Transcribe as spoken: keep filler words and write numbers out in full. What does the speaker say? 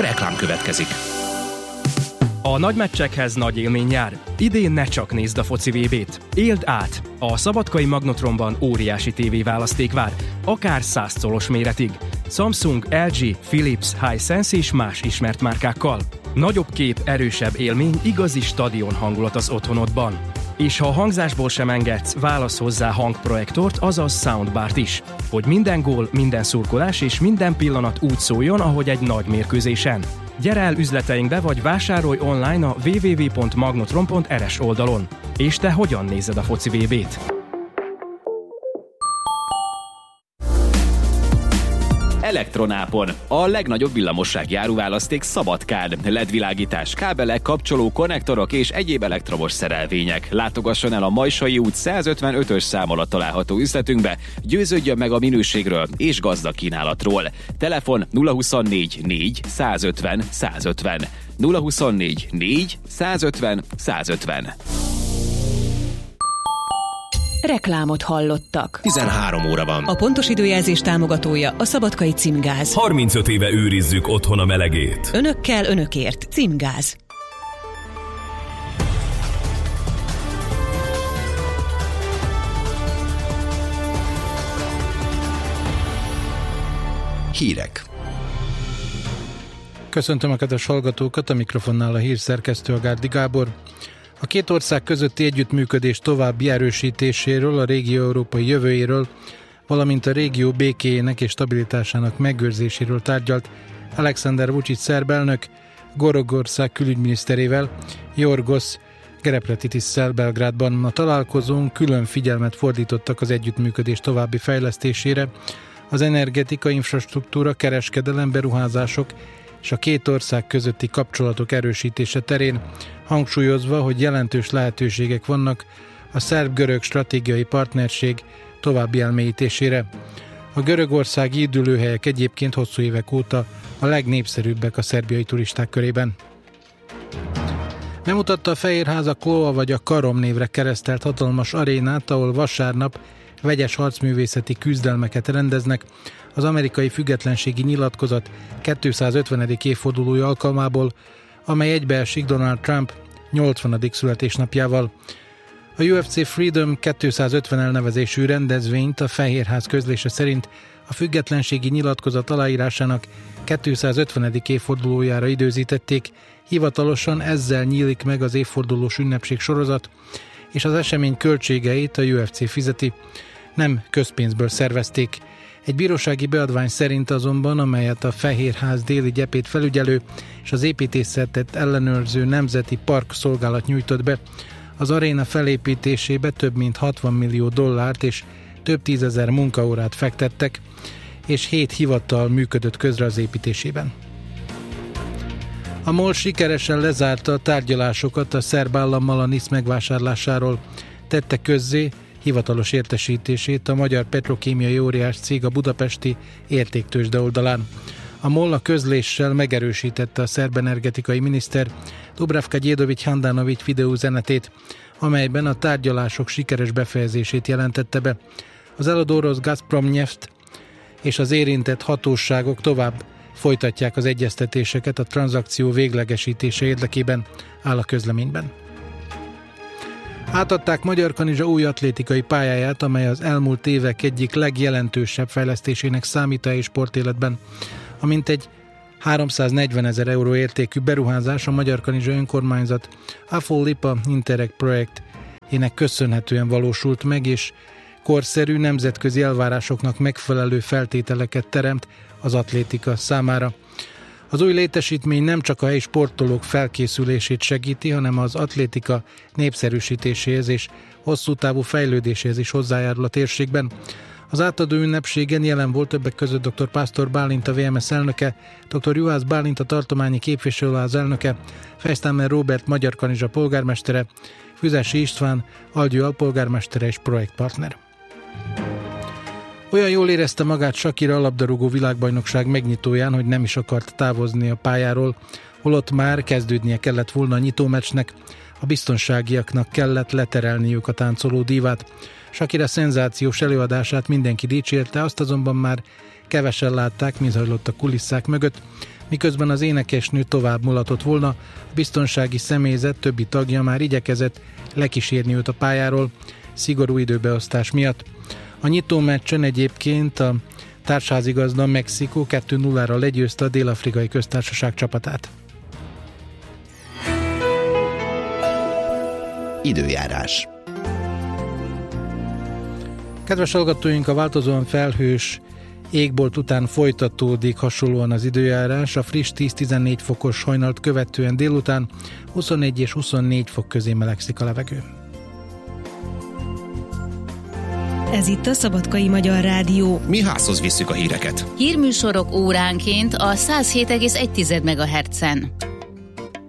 Reklám következik. A nagy meccsekhez nagy élmény jár. Idén ne csak nézd a foci vé bét. Éld át! A Szabadkai Magnotronban óriási tévéválaszték vár, akár száz colos méretig. Samsung, el gé, Philips, Hisense és más ismert márkákkal. Nagyobb kép, erősebb élmény, igazi stadion hangulat az otthonodban. És ha a hangzásból sem engedsz, válasz hozzá hangprojektort, azaz soundbart is. Hogy minden gól, minden szurkolás és minden pillanat úgy szóljon, ahogy egy nagy mérkőzésen. Gyere el üzleteinkbe, vagy vásárolj online a double-u double-u double-u pont magnotron pont r s oldalon. És te hogyan nézed a foci vé bét? Elektronápon. A legnagyobb villamossági áruválaszték Szabadkán. el é dé világítás, kábelek, kapcsoló, konnektorok és egyéb elektromos szerelvények. Látogasson el a Majsai út százötvenötös szám alatt található üzletünkbe, győződjön meg a minőségről és gazdag kínálatról. Telefon nulla huszonnégy négy százötven százötven. nulla huszonnégy négy százötven százötven. Reklámot hallottak. tizenhárom óra van. A pontos időjelzés támogatója a Szabadkai Címgáz. harmincöt éve őrizzük otthon a melegét. Önökkel, önökért. Címgáz. Hírek. Köszöntöm a kedves hallgatókat, a mikrofonnál a hírszerkesztő, a Gárdi Gábor. A két ország közötti együttműködés további erősítéséről, a régió európai jövőjéről, valamint a régió békéjének és stabilitásának megőrzéséről tárgyalt Alexander Vučić szerb elnök Görögország külügyminiszterével, Yorgos Gerepretitis-szel Belgrádban. A találkozón külön figyelmet fordítottak az együttműködés további fejlesztésére, az energetika, infrastruktúra, kereskedelem, beruházások és a két ország közötti kapcsolatok erősítése terén, hangsúlyozva, hogy jelentős lehetőségek vannak a szerb-görög stratégiai partnerség további elmélyítésére. A görögországi üdülőhelyek egyébként hosszú évek óta a legnépszerűbbek a szerbiai turisták körében. Bemutatta a Fehérház a Kloa vagy a Karom névre keresztelt hatalmas arénát, ahol vasárnap vegyes harcművészeti küzdelmeket rendeznek az amerikai függetlenségi nyilatkozat kétszázötvenedik évfordulója alkalmából, amely egybeesik Donald Trump nyolcvanadik születésnapjával. A u ef cé Freedom kétszázötven elnevezésű rendezvényt a Fehérház közlése szerint a függetlenségi nyilatkozat aláírásának kétszázötvenedik évfordulójára időzítették, hivatalosan ezzel nyílik meg az évfordulós ünnepség sorozat, és az esemény költségeit a u ef cé fizeti, nem közpénzből szervezték. Egy bírósági beadvány szerint azonban, amelyet a Fehérház déli gyepét felügyelő és az építészetet ellenőrző Nemzeti Park Szolgálat nyújtott be, az aréna felépítésébe több mint hatvan millió dollárt és több tízezer munkaórát fektettek, és hét hivatal működött közre az építésében. A MOL sikeresen lezárta a tárgyalásokat a szerb állammal a NISZ megvásárlásáról, tette közzé hivatalos értesítését a magyar petrokémiai óriás cég a budapesti értéktőzsde oldalán. A MOL a közléssel megerősítette a szerb energetikai miniszter Dubravka Đedović Handanović videóüzenetét, amelyben a tárgyalások sikeres befejezését jelentette be. Az eladó orosz Gazprom Neft és az érintett hatóságok tovább folytatják az egyeztetéseket a tranzakció véglegesítése érdekében, áll a közleményben. Átadták Magyarkanizsa új atlétikai pályáját, amely az elmúlt évek egyik legjelentősebb fejlesztésének számít a sportéletben. A mintegy háromszáznegyvenezer euró értékű beruházás a Magyarkanizsa önkormányzat Afol Lipa Interreg projektjének köszönhetően valósult meg, és korszerű nemzetközi elvárásoknak megfelelő feltételeket teremt az atlétika számára. Az új létesítmény nem csak a helyi sportolók felkészülését segíti, hanem az atlétika népszerűsítéséhez és hosszú távú fejlődéséhez is hozzájárul a térségben. Az átadó ünnepségen jelen volt többek között dr. Pásztor Bálint, a vé em es elnöke, dr. Juhász Bálint, a tartományi képviselőház elnöke, Fejsztámer Róbert Magyarkanizsa polgármestere, Füzesi István Algyő alpolgármestere és projektpartner. Olyan jól érezte magát Shakira a labdarúgó világbajnokság megnyitóján, hogy nem is akart távozni a pályáról, holott már kezdődnie kellett volna a nyitómeccsnek, a biztonságiaknak kellett leterelniük a táncoló dívát. Shakira szenzációs előadását mindenki dicsérte, azt azonban már kevesen látták, mi zajlott a kulisszák mögött. Miközben az énekesnő tovább mulatott volna, a biztonsági személyzet többi tagja már igyekezett lekísérni őt a pályáról, szigorú időbeosztás miatt. A nyitó meccsen egyébként a társházigazda Mexikó kettő nullára legyőzte a Dél-Afrikai Köztársaság csapatát. Időjárás. Kedves hallgatóink, a változóan felhős égbolt után folytatódik hasonlóan az időjárás. A friss tíz-tizennégy fokos hajnalt követően délután huszonegy és huszonnégy fok közé melegszik a levegő. Ez itt a Szabadkai Magyar Rádió. Mi házhoz visszük a híreket. Hírműsorok óránként a száz hét egész egy megahertzen.